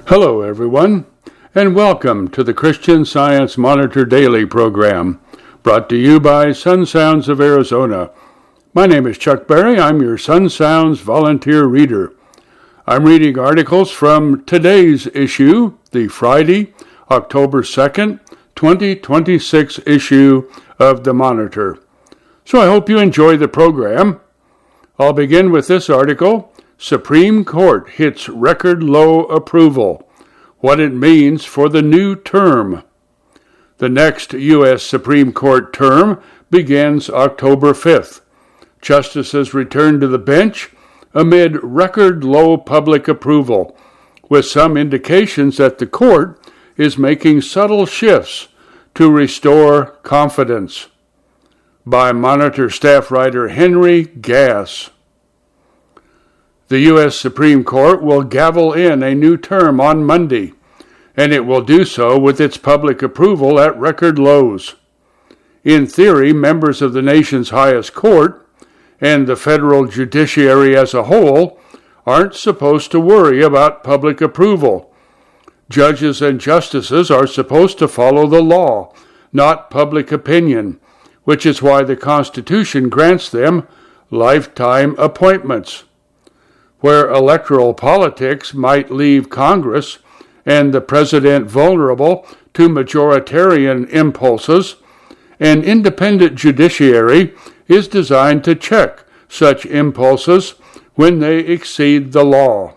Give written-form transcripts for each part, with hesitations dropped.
Hello, everyone, and welcome to the Christian Science Monitor Daily program, brought to you by Sun Sounds of Arizona. My name is Chuck Berry. I'm your Sun Sounds volunteer reader. I'm reading articles from today's issue, the Friday, October 2nd, 2026 issue of the Monitor. So I hope you enjoy the program. I'll begin with this article. Supreme Court hits record low approval. What it means for the new term. The next U.S. Supreme Court term begins October 5th. Justices return to the bench amid record low public approval, with some indications that the court is making subtle shifts to restore confidence. By Monitor staff writer Henry Gass. The U.S. Supreme Court will gavel in a new term on Monday, and it will do so with its public approval at record lows. In theory, members of the nation's highest court and the federal judiciary as a whole aren't supposed to worry about public approval. Judges and justices are supposed to follow the law, not public opinion, which is why the Constitution grants them lifetime appointments. Where electoral politics might leave Congress and the president vulnerable to majoritarian impulses, an independent judiciary is designed to check such impulses when they exceed the law.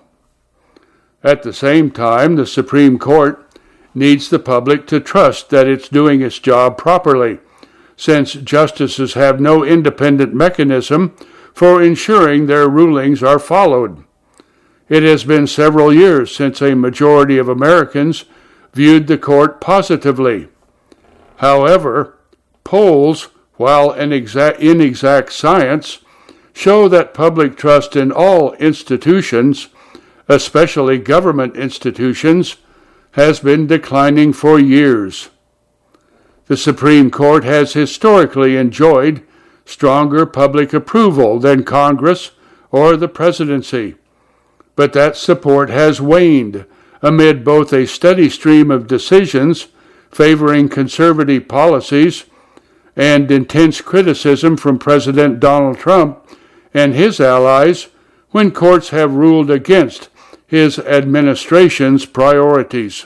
At the same time, the Supreme Court needs the public to trust that it's doing its job properly, since justices have no independent mechanism for ensuring their rulings are followed. It has been several years since a majority of Americans viewed the court positively. However, polls, while an inexact science, show that public trust in all institutions, especially government institutions, has been declining for years. The Supreme Court has historically enjoyed stronger public approval than Congress or the presidency, but that support has waned amid both a steady stream of decisions favoring conservative policies and intense criticism from President Donald Trump and his allies when courts have ruled against his administration's priorities.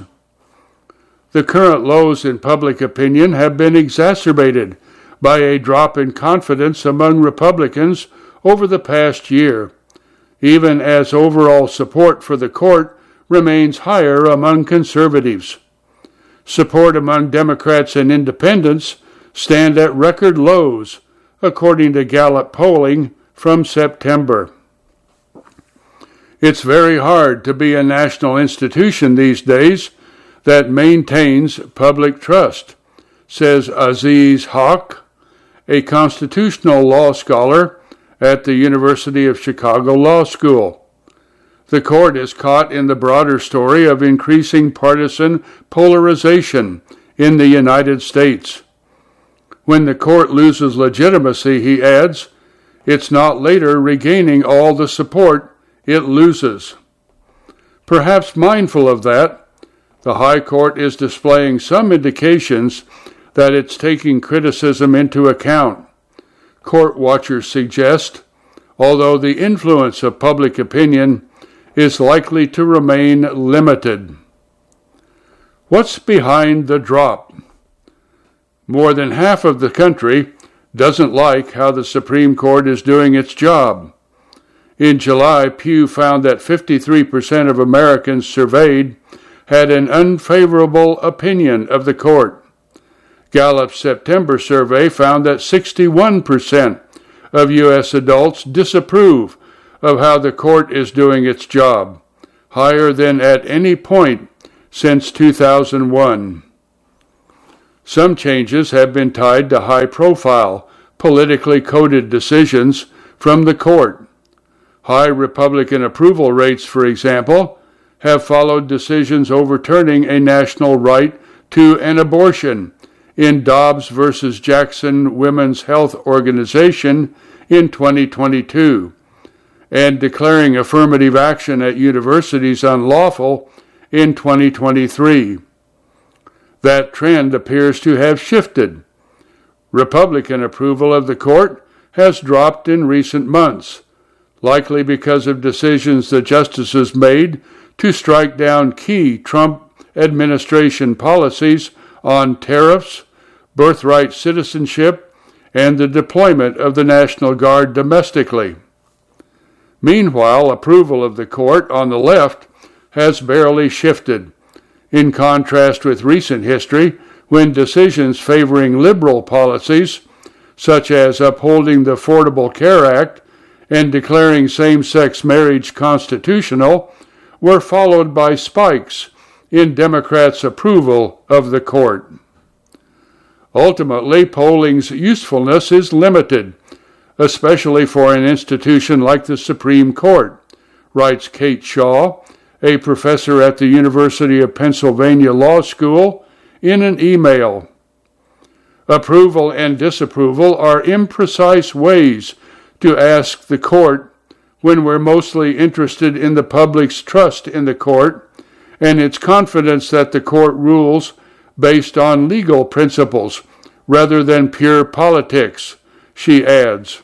The current lows in public opinion have been exacerbated by a drop in confidence among Republicans over the past year, even as overall support for the court remains higher among conservatives. Support among Democrats and independents stand at record lows, according to Gallup polling from September. It's very hard to be a national institution these days that maintains public trust, says Aziz Haq, a constitutional law scholar at the University of Chicago Law School. The court is caught in the broader story of increasing partisan polarization in the United States. When the court loses legitimacy, he adds, it's not later regaining all the support it loses. Perhaps mindful of that, the High Court is displaying some indications that it's taking criticism into account. Court watchers suggest, although the influence of public opinion is likely to remain limited. What's behind the drop? More than half of the country doesn't like how the Supreme Court is doing its job. In July, Pew found that 53% of Americans surveyed had an unfavorable opinion of the court. Gallup's September survey found that 61% of U.S. adults disapprove of how the court is doing its job, higher than at any point since 2001. Some changes have been tied to high-profile, politically coded decisions from the court. High Republican approval rates, for example, have followed decisions overturning a national right to an abortion in Dobbs versus Jackson Women's Health Organization in 2022, and declaring affirmative action at universities unlawful in 2023. That trend appears to have shifted. Republican approval of the court has dropped in recent months, likely because of decisions the justices made to strike down key Trump administration policies on tariffs, birthright citizenship, and the deployment of the National Guard domestically. Meanwhile, approval of the court on the left has barely shifted, in contrast with recent history when decisions favoring liberal policies, such as upholding the Affordable Care Act and declaring same-sex marriage constitutional, were followed by spikes in Democrats' approval of the court. Ultimately, polling's usefulness is limited, especially for an institution like the Supreme Court, writes Kate Shaw, a professor at the University of Pennsylvania Law School, in an email. Approval and disapproval are imprecise ways to ask the court when we're mostly interested in the public's trust in the court and its confidence that the court rules based on legal principles rather than pure politics, she adds.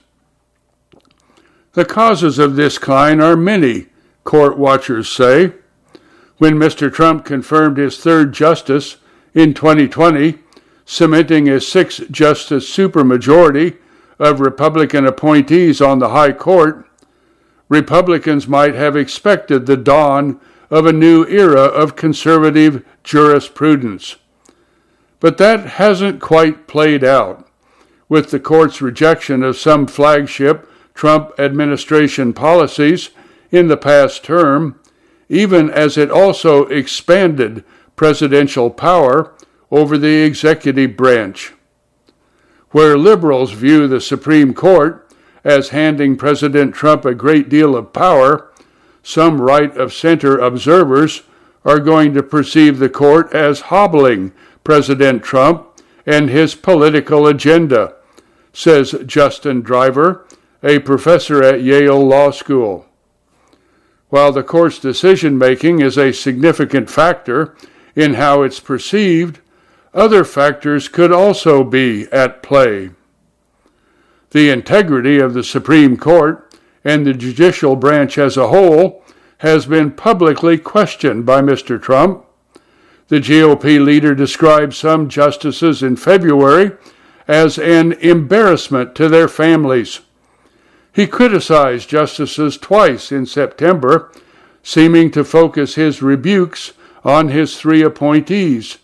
The causes of this kind are many, court watchers say. When Mr. Trump confirmed his third justice in 2020, cementing a six-justice supermajority of Republican appointees on the High Court, Republicans might have expected the dawn of a new era of conservative jurisprudence. But that hasn't quite played out, with the court's rejection of some flagship Trump administration policies in the past term, even as it also expanded presidential power over the executive branch. Where liberals view the Supreme Court as handing President Trump a great deal of power, some right-of-center observers are going to perceive the court as hobbling President Trump and his political agenda, says Justin Driver, a professor at Yale Law School. While the court's decision-making is a significant factor in how it's perceived, other factors could also be at play. The integrity of the Supreme Court and the judicial branch as a whole has been publicly questioned by Mr. Trump. The GOP leader described some justices in February as an embarrassment to their families. He criticized justices twice in September, seeming to focus his rebukes on his three appointees.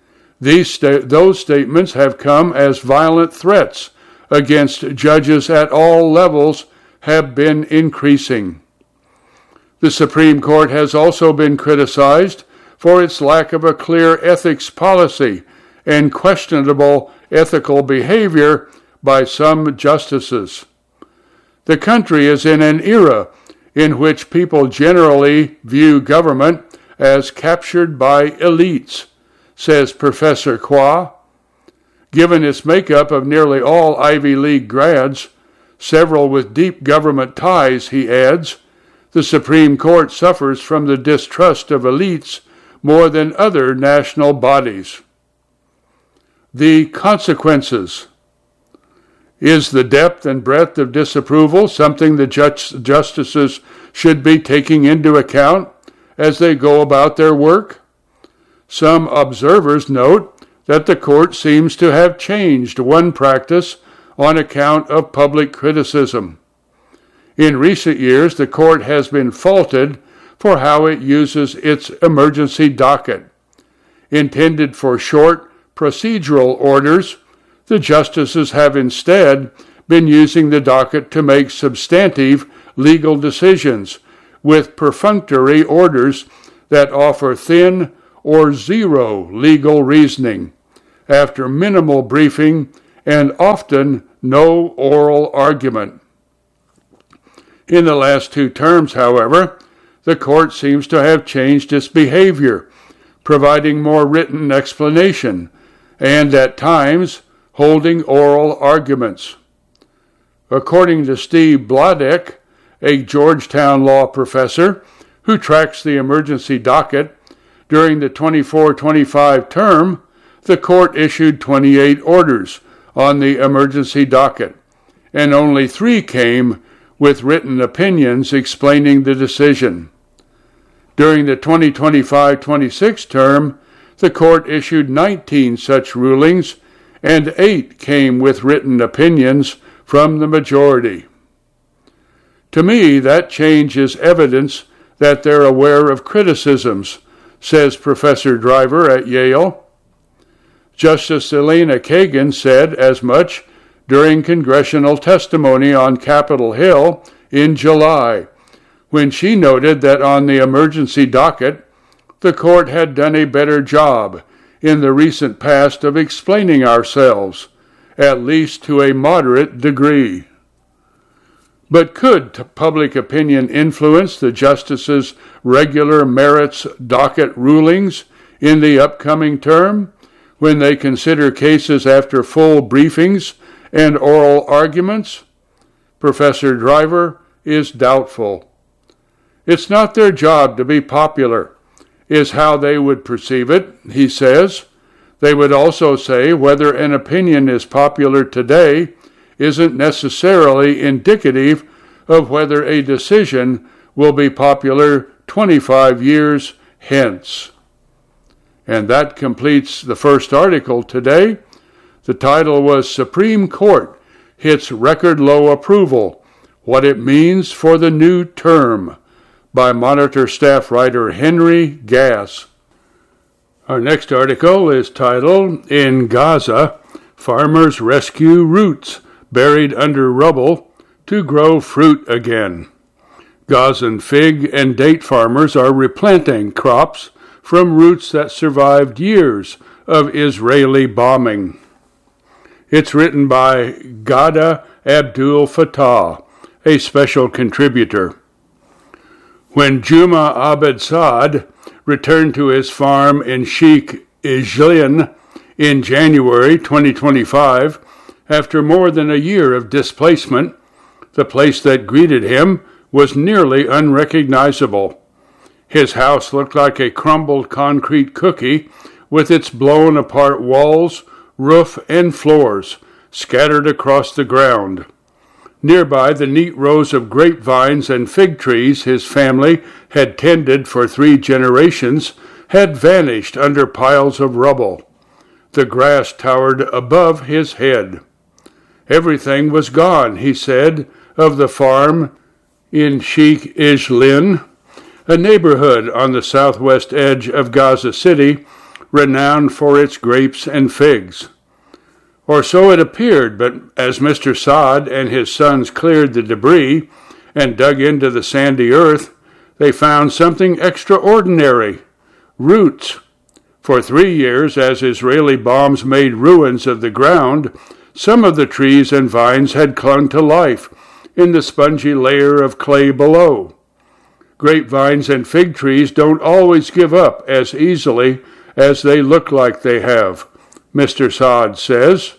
Those statements have come as violent threats against judges at all levels have been increasing. The Supreme Court has also been criticized for its lack of a clear ethics policy and questionable ethical behavior by some justices. The country is in an era in which people generally view government as captured by elites, says Professor Kwa. Given its makeup of nearly all Ivy League grads, several with deep government ties, he adds, the Supreme Court suffers from the distrust of elites more than other national bodies. The consequences. Is the depth and breadth of disapproval something the justices should be taking into account as they go about their work? Some observers note that the court seems to have changed one practice on account of public criticism. In recent years, the court has been faulted for how it uses its emergency docket. Intended for short procedural orders, the justices have instead been using the docket to make substantive legal decisions with perfunctory orders that offer thin or zero legal reasoning, after minimal briefing and often no oral argument. In the last two terms, however, the court seems to have changed its behavior, providing more written explanation, and at times holding oral arguments. According to Steve Bladek, a Georgetown law professor who tracks the emergency docket, During the 24-25 term, the court issued 28 orders on the emergency docket, and only 3 came with written opinions explaining the decision. During the 2025-26 term, the court issued 19 such rulings, and 8 came with written opinions from the majority. To me, that change is evidence that they're aware of criticisms, says Professor Driver at Yale. Justice Elena Kagan said as much during congressional testimony on Capitol Hill in July, when she noted that on the emergency docket, the court had done a better job in the recent past of explaining ourselves, at least to a moderate degree. But could public opinion influence the justices' regular merits docket rulings in the upcoming term, when they consider cases after full briefings and oral arguments? Professor Driver is doubtful. It's not their job to be popular, is how they would perceive it, he says. They would also say whether an opinion is popular today isn't necessarily indicative of whether a decision will be popular 25 years hence. And that completes the first article today. The title was Supreme Court Hits Record Low Approval, What It Means for the New Term, by Monitor staff writer Henry Gass. Our next article is titled, In Gaza, Farmers Rescue Roots Buried Under Rubble to Grow Fruit Again. Gazan fig and date farmers are replanting crops from roots that survived years of Israeli bombing. It's written by Ghada Abdul Fattah, a special contributor. When Juma Abed Saad returned to his farm in Sheikh Ijlin in January 2025, after more than a year of displacement, the place that greeted him was nearly unrecognizable. His house looked like a crumbled concrete cookie with its blown-apart walls, roof, and floors scattered across the ground. Nearby, the neat rows of grapevines and fig trees his family had tended for 3 generations had vanished under piles of rubble. The grass towered above his head. Everything was gone, he said, of the farm in Sheikh Ijlin, a neighborhood on the southwest edge of Gaza City, renowned for its grapes and figs. Or so it appeared, but as Mr. Saad and his sons cleared the debris and dug into the sandy earth, they found something extraordinary: roots. For 3 years, as Israeli bombs made ruins of the ground, some of the trees and vines had clung to life in the spongy layer of clay below. Grapevines and fig trees don't always give up as easily as they look like they have, Mr. Saad says.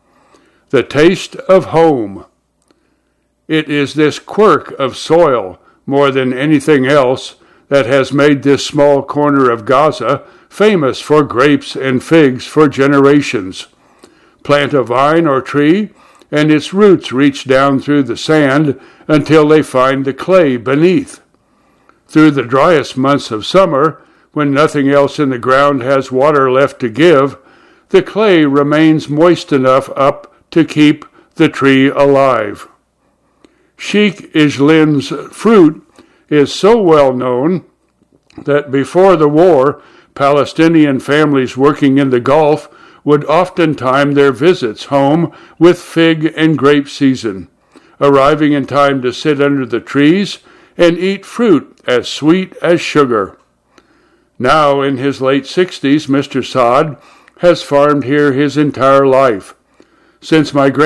The taste of home. It is this quirk of soil, more than anything else, that has made this small corner of Gaza famous for grapes and figs for generations. Plant a vine or tree, and its roots reach down through the sand until they find the clay beneath. Through the driest months of summer, when nothing else in the ground has water left to give, the clay remains moist enough up to keep the tree alive. Sheikh Ijlin's fruit is so well known that before the war, Palestinian families working in the Gulf would often time their visits home with fig and grape season, arriving in time to sit under the trees and eat fruit as sweet as sugar. Now, in his late 60s, Mr. Saad has farmed here his entire life. Since my